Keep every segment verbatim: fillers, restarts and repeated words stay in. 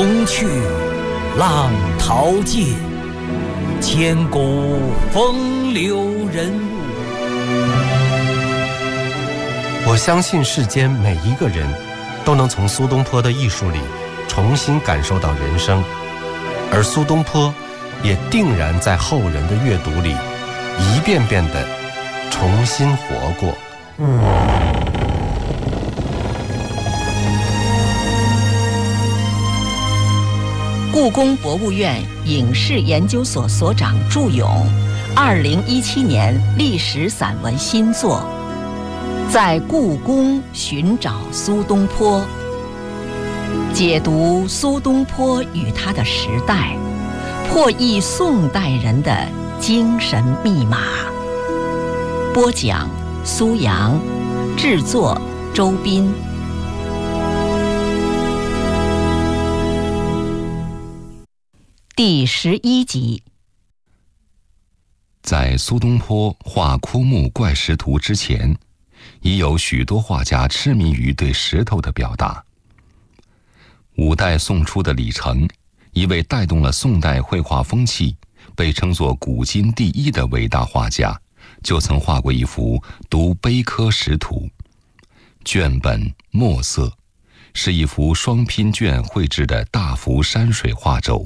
东去浪淘尽，千古风流人物。 我相信世间每一个人都能从苏东坡的艺术里重新感受到人生，而苏东坡也定然在后人的阅读里一遍遍地重新活过。 故宫博物院影视研究所所长祝勇，二零一七年历史散文新作《在故宫寻找苏东坡》，解读苏东坡与他的时代，破译宋代人的精神密码。播讲苏阳，制作周斌。第十一集。 在苏东坡画枯木怪石图之前，已有许多画家痴迷于对石头的表达。五代宋初的李成，一位带动了宋代绘画风气，被称作古今第一的伟大画家，就曾画过一幅《读碑刻石图》，卷本墨色，是一幅双拼卷绘制的大幅山水画轴。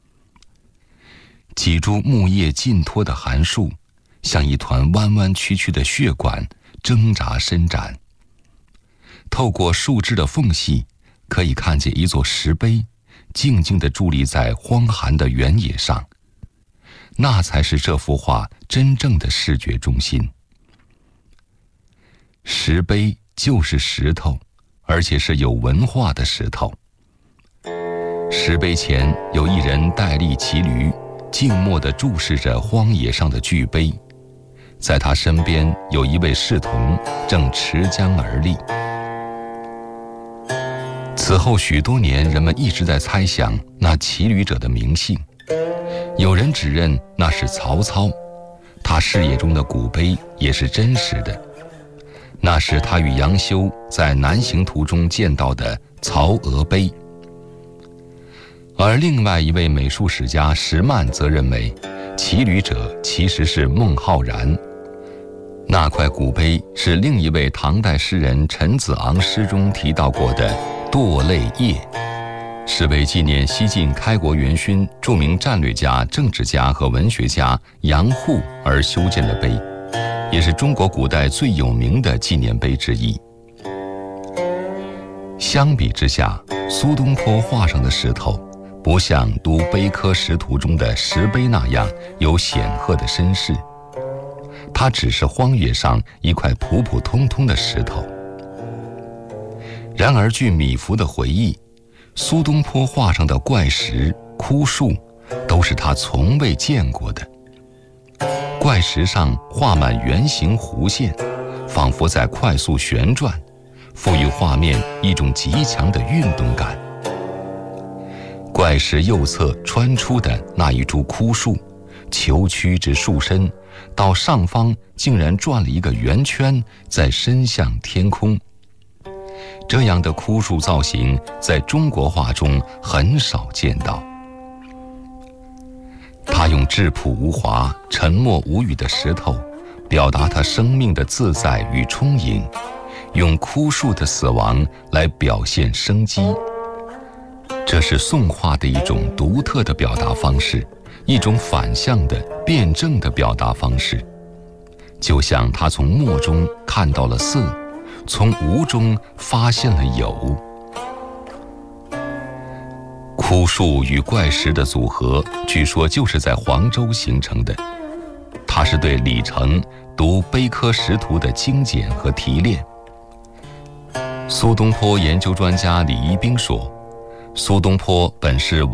几株木叶浸脱的函数，像一团弯弯曲曲的血管挣扎伸展。透过树枝的缝隙，可以看见一座石碑静静地伫立在荒寒的原野上，那才是这幅画真正的视觉中心。石碑就是石头，而且是有文化的石头。石碑前有一人戴笠骑驴，静默地注视着荒野上的巨碑，在他身边有一位侍童正持缰而立。此后许多年，人们一直在猜想那骑驴者的名姓，有人指认那是曹操，他视野中的古碑也是真实的，那是他与杨修在南行途中见到的曹娥碑。而另外一位美术史家石曼则认为，骑驴者其实是孟浩然。那块古碑是另一位唐代诗人陈子昂诗中提到过的堕泪叶，是为纪念西晋开国元勋、著名战略家、政治家和文学家杨户而修建的碑，也是中国古代最有名的纪念碑之一。相比之下，苏东坡画上的石头不像《读碑刻石图》中的石碑那样有显赫的身世，它只是荒野上一块普普通通的石头。然而据米芾的回忆，苏东坡画上的怪石、枯树都是他从未见过的。怪石上画满圆形弧线，仿佛在快速旋转，赋予画面一种极强的运动感。怪石右侧穿出的那一株枯树，虬曲直树身，到上方竟然转了一个圆圈，再伸向天空。这样的枯树造型在中国画中很少见到。他用质朴无华、沉默无语的石头，表达他生命的自在与充盈，用枯树的死亡来表现生机。这是宋画的一种独特的表达方式，一种反向的辩证的表达方式。就像他从墨中看到了色，从无中发现了有。枯树与怪石的组合，据说就是在黄州形成的。它是对李成读碑刻石图的精简和提炼。苏东坡研究专家李一冰说，苏东坡本是